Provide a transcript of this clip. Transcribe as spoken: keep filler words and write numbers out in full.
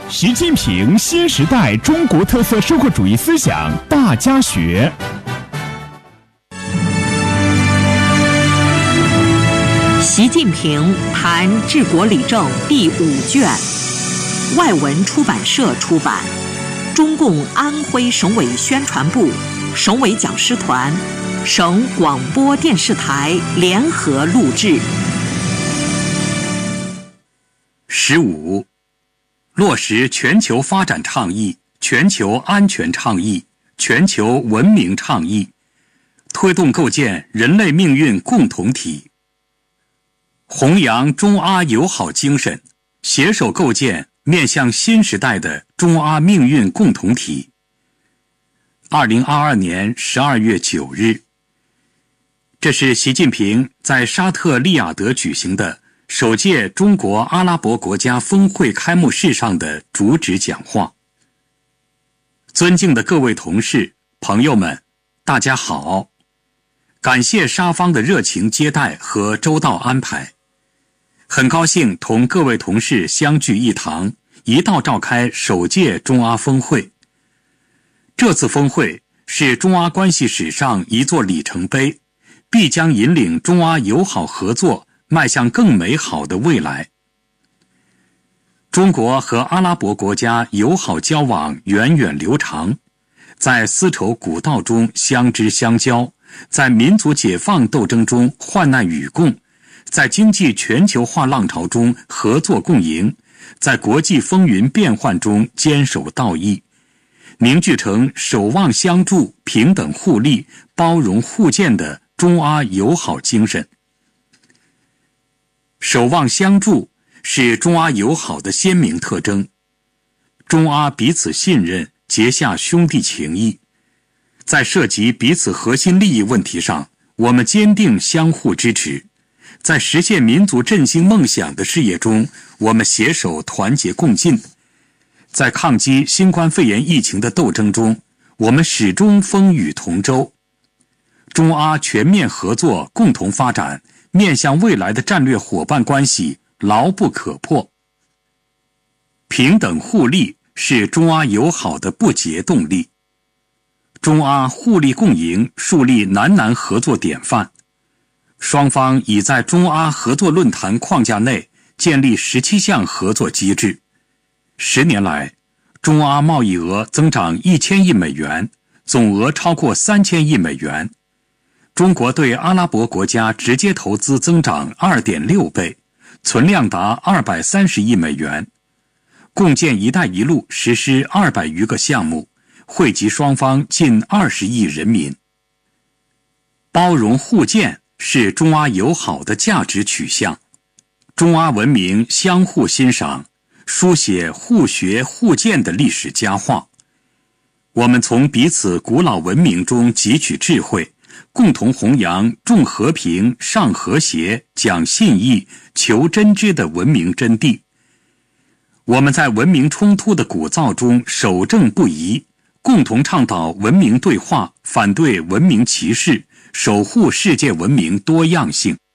习近平新时代中国特色社会主义思想大家学。 习近平谈治国理政第五卷，外文出版社出版，中共安徽省委宣传部、省委讲师团、省广播电视台联合录制。 十五，落实全球发展倡议、全球安全倡议、全球文明倡议，推动构建人类命运共同体，弘扬中阿友好精神，携手构建面向新时代的中阿命运共同体。二零二二年十二月九日，这是习近平在沙特利雅得举行的首届中国阿拉伯国家峰会开幕式上的主旨讲话。尊敬的各位同事、朋友们，大家好！感谢沙方的热情接待和周到安排，很高兴同各位同事相聚一堂，一道召开首届中阿峰会。这次峰会是中阿关系史上一座里程碑，必将引领中阿友好合作迈向更美好的未来。中国和阿拉伯国家友好交往源远流长，在丝绸古道中相知相交，在民族解放斗争中患难与共，在经济全球化浪潮中合作共赢，在国际风云变幻中坚守道义，凝聚成守望相助、平等互利、包容互鉴的中阿友好精神。守望相助是中阿友好的鲜明特征，中阿彼此信任，结下兄弟情谊。在涉及彼此核心利益问题上，我们坚定相互支持；在实现民族振兴梦想的事业中，我们携手团结共进；在抗击新冠肺炎疫情的斗争中，我们始终风雨同舟。中阿全面合作，共同发展，面向未来的战略伙伴关系牢不可破。平等互利是中阿友好的不竭动力。中阿互利共赢，树立南南合作典范。双方已在中阿合作论坛框架内建立十七项合作机制。十年来，中阿贸易额增长一千亿美元，总额超过三千亿美元。中国对阿拉伯国家直接投资增长 二点六倍，存量达二百三十亿美元。共建“一带一路”实施二百余个项目，惠及双方近二十亿人民。包容互鉴是中阿友好的价值取向，中阿文明相互欣赏，书写互学互鉴的历史佳话。我们从彼此古老文明中汲取智慧，共同弘扬重和平、尚和谐、讲信义、求真知的文明真谛。我们在文明冲突的鼓噪中守正不移，共同倡导文明对话，反对文明歧视，守护世界文明多样性。